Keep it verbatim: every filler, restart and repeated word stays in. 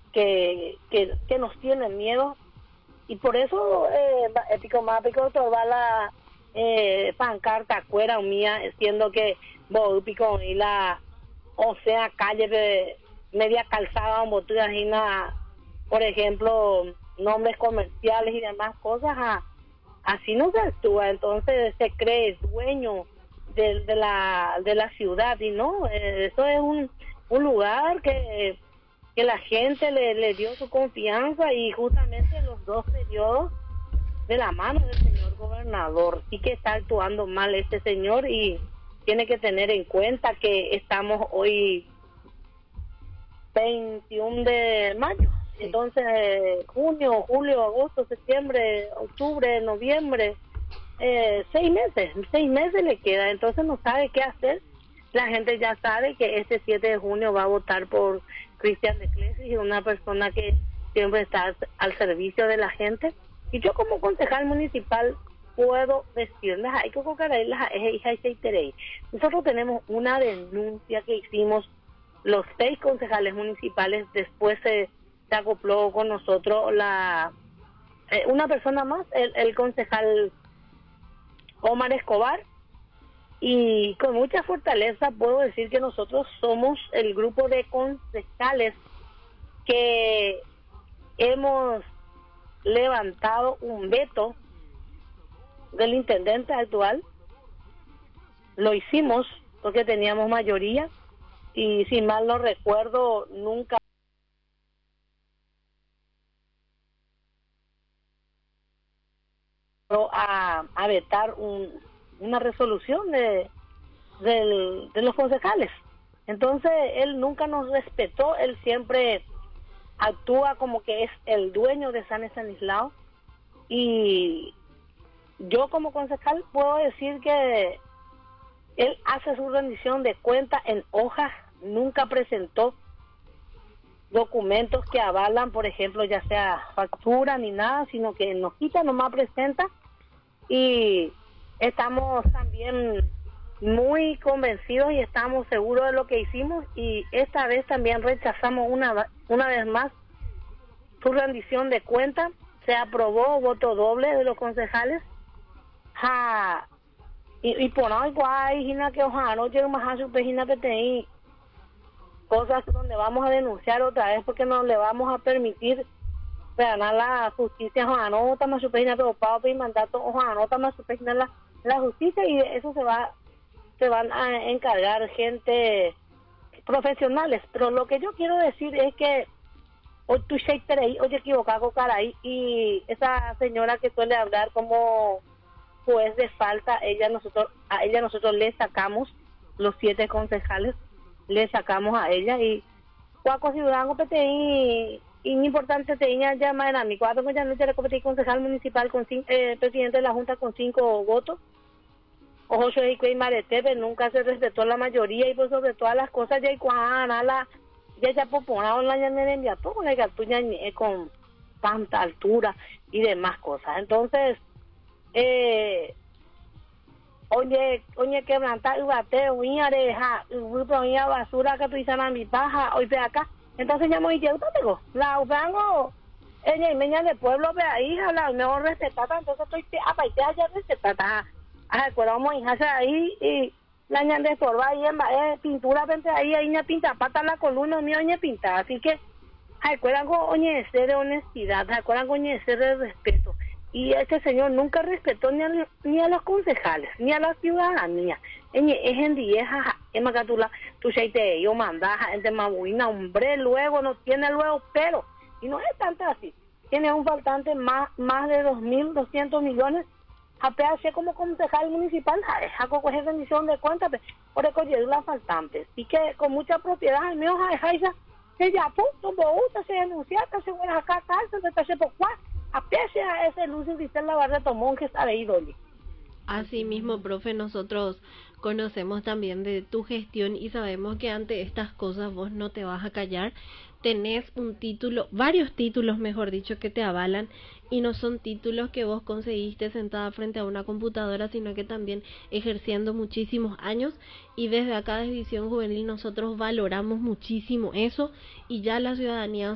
que, que, que nos tienen miedo. Y por eso, eh, épico más, pico, toda la eh, pancarta fuera mía, siendo que vos, pico, y la, o sea, calle de media calzada, o tú imaginas, por ejemplo, nombres comerciales y demás cosas, a, así no se actúa. Entonces se cree dueño de, de la de la ciudad, y no, eh, eso es un, un lugar que, que la gente le, le dio su confianza, y justamente los dos periodos de la mano del señor gobernador, sí que está actuando mal este señor, y tiene que tener en cuenta que estamos hoy veintiuno de mayo. Sí. Entonces, eh, junio, julio, agosto, septiembre, octubre, noviembre, eh, seis meses, seis meses le queda. Entonces no sabe qué hacer. La gente ya sabe que este siete de junio va a votar por Cristian de Clesis, una persona que siempre está al, al servicio de la gente. Y yo como concejal municipal puedo decirles, hay que nosotros tenemos una denuncia que hicimos los seis concejales municipales. Después se, se acopló con nosotros la eh, una persona más, el, el concejal Omar Escobar, y con mucha fortaleza puedo decir que nosotros somos el grupo de concejales que hemos levantado un veto del intendente actual. Lo hicimos porque teníamos mayoría, y si mal no recuerdo, nunca a, a vetar un, una resolución de, del, de los concejales. Entonces él nunca nos respetó, él siempre actúa como que es el dueño de San Estanislao, y yo como concejal puedo decir que él hace su rendición de cuenta en hojas, nunca presentó documentos que avalan, por ejemplo, ya sea factura ni nada, sino que nos quita, nomás presenta. Y estamos también muy convencidos y estamos seguros de lo que hicimos, y esta vez también rechazamos una, una vez más su rendición de cuenta. Se aprobó voto doble de los concejales. Ja, y, y por ahí guay, Gina, que ojalá no llegue más a su pejina que te cosas donde vamos a denunciar otra vez, porque no le vamos a permitir ganar la justicia. Ojalá no estamos su pejina preocupado y mandato, ojalá no estamos su pejina la, la justicia, y de eso se va se van a encargar gente profesionales. Pero lo que yo quiero decir es que hoy tú oye equivocado caray, y esa señora que suele hablar como juez de falta, ella nosotros a ella nosotros le sacamos los siete concejales, le sacamos a ella, y cuaco ciudadano P T I importante tenía llamar a mi cuatro ya no te competir concejal municipal con cinco, eh, presidente de la junta con cinco votos. Ojo, soy que Maretepe nunca se respetó la mayoría, y por sobre todas las cosas ya iguana la ya ya poponado la llanera envía todo la gatuña con tanta altura y demás cosas. Entonces eh oye oye quebranta y bate uña areja uña basura que tú dices a mi paja hoy de acá. Entonces ya muy yo tengo la ubango ella y meña de pueblo ve ahí la mejor respetada. Entonces estoy aparte allá respetada a recuerdo hija ahí, y la ñan de sorba ahí en eh, pintura frente ahí ahí ña pinta pata la columna mío ña pinta. Así que recuerdan con oñecer de honestidad, recuerdan con oñecer de respeto. Y este señor nunca respetó ni a, ni a los concejales, ni a la ciudadanía. Es en vieja, es macatula, tu cheite, yo mandaja, en mabuina, hombre, luego no tiene luego, pero, y no es tanto así, tiene un faltante más, más de dos mil doscientos millones, a P H como concejal municipal, a coger rendición de cuentas, por eso llega la faltante. Así que con mucha propiedad, el mío, jaja, se ya punto, bohuta, se denuncia, se vuelve acá, cárcel, se te por cuál. A pese a ese luz y dice la barra tomón que está ahí, Dolly. Así mismo, profe, nosotros conocemos también de tu gestión y sabemos que ante estas cosas vos no te vas a callar. Tenés un título, varios títulos, mejor dicho, que te avalan, y no son títulos que vos conseguiste sentada frente a una computadora, sino que también ejerciendo muchísimos años, y desde acá de Visión Juvenil nosotros valoramos muchísimo eso, y ya la ciudadanía